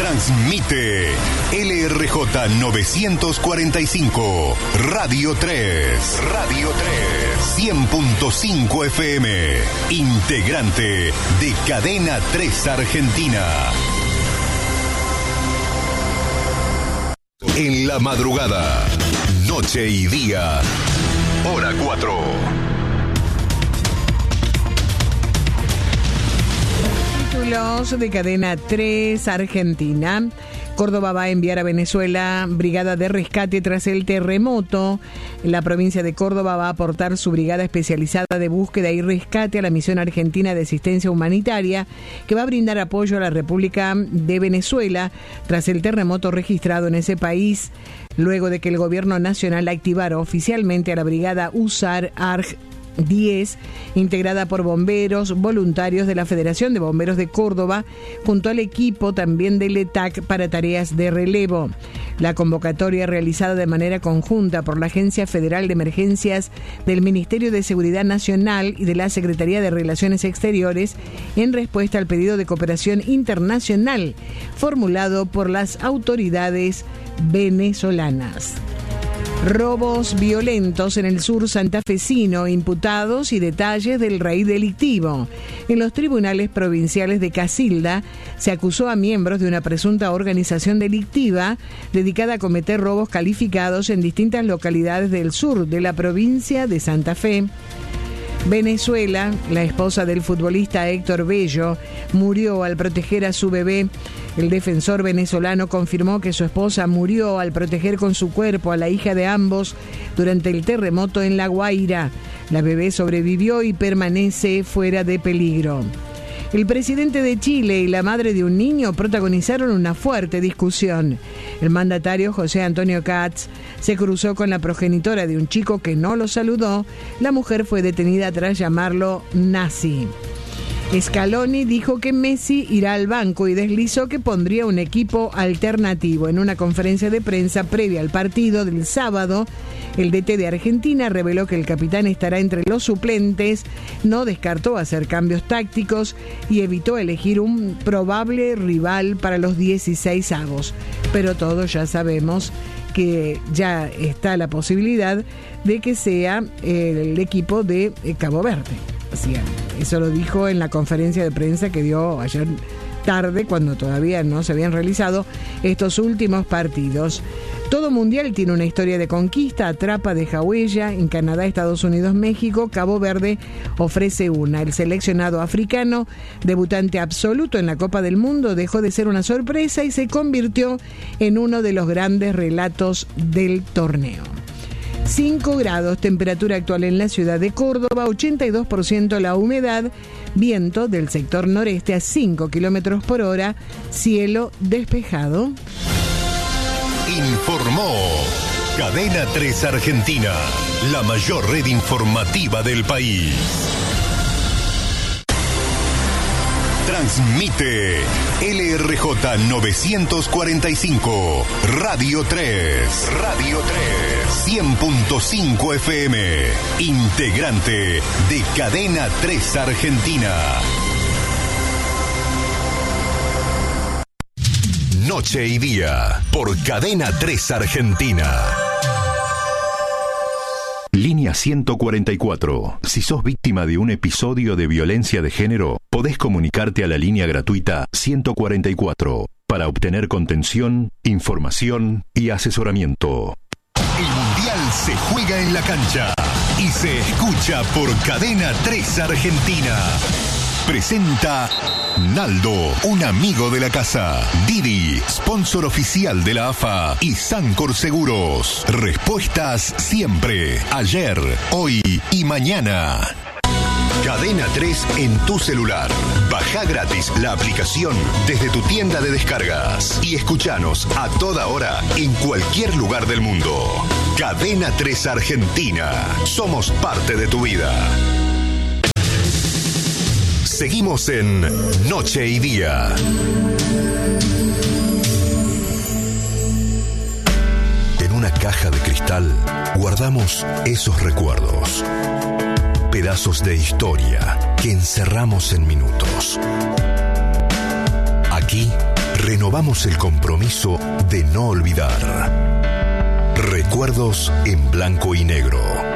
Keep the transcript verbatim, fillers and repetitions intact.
Transmite L R J novecientos cuarenta y cinco, Radio tres. Radio tres. cien punto cinco F M. Integrante de Cadena tres Argentina. En la madrugada, noche y día, hora cuatro. Títulos de Cadena tres Argentina. Córdoba va a enviar a Venezuela brigada de rescate tras el terremoto. La provincia de Córdoba va a aportar su brigada especializada de búsqueda y rescate a la misión argentina de asistencia humanitaria, que va a brindar apoyo a la República de Venezuela tras el terremoto registrado en ese país, luego de que el gobierno nacional activara oficialmente a la brigada USAR A R G diez, integrada por bomberos voluntarios de la Federación de Bomberos de Córdoba, junto al equipo también del E T A C para tareas de relevo. La convocatoria, realizada de manera conjunta por la Agencia Federal de Emergencias del Ministerio de Seguridad Nacional y de la Secretaría de Relaciones Exteriores, en respuesta al pedido de cooperación internacional formulado por las autoridades venezolanas. Robos violentos en el sur santafesino, imputados y detalles del raíz delictivo. En los tribunales provinciales de Casilda se acusó a miembros de una presunta organización delictiva dedicada a cometer robos calificados en distintas localidades del sur de la provincia de Santa Fe. Venezuela, la esposa del futbolista Héctor Bello, murió al proteger a su bebé. El defensor venezolano confirmó que su esposa murió al proteger con su cuerpo a la hija de ambos durante el terremoto en La Guaira. La bebé sobrevivió y permanece fuera de peligro. El presidente de Chile y la madre de un niño protagonizaron una fuerte discusión. El mandatario José Antonio Kast se cruzó con la progenitora de un chico que no lo saludó. La mujer fue detenida tras llamarlo nazi. Scaloni dijo que Messi irá al banco y deslizó que pondría un equipo alternativo. En una conferencia de prensa previa al partido del sábado, el D T de Argentina reveló que el capitán estará entre los suplentes, no descartó hacer cambios tácticos y evitó elegir un probable rival para los dieciseisavos. Pero todos ya sabemos que ya está la posibilidad de que sea el equipo de Cabo Verde. Así, eso lo dijo en la conferencia de prensa que dio ayer tarde, cuando todavía no se habían realizado estos últimos partidos. Todo mundial tiene una historia de conquista. Atrapa, deja huella. En Canadá, Estados Unidos, México, Cabo Verde ofrece una. El seleccionado africano, debutante absoluto en la Copa del Mundo, dejó de ser una sorpresa y se convirtió en uno de los grandes relatos del torneo. cinco grados, temperatura actual en la ciudad de Córdoba, ochenta y dos por ciento la humedad, viento del sector noreste a cinco kilómetros por hora, cielo despejado. Informó Cadena tres Argentina, la mayor red informativa del país. Transmite L R J novecientos cuarenta y cinco, Radio tres. Radio tres. cien punto cinco F M. Integrante de Cadena tres Argentina. Noche y día por Cadena tres Argentina. Línea ciento cuarenta y cuatro. Si sos víctima de un episodio de violencia de género, podés comunicarte a la línea gratuita ciento cuarenta y cuatro para obtener contención, información y asesoramiento. El Mundial se juega en la cancha y se escucha por Cadena tres Argentina. Presenta Naldo, un amigo de la casa. Didi, sponsor oficial de la A F A y Sancor Seguros. Respuestas siempre, ayer, hoy y mañana. Cadena tres en tu celular. Baja gratis la aplicación desde tu tienda de descargas y escuchanos a toda hora en cualquier lugar del mundo. Cadena tres Argentina. Somos parte de tu vida. Seguimos en Noche y Día. En una caja de cristal guardamos esos recuerdos. Pedazos de historia que encerramos en minutos. Aquí renovamos renovamos el compromiso de no olvidar. Recuerdos en blanco y negro.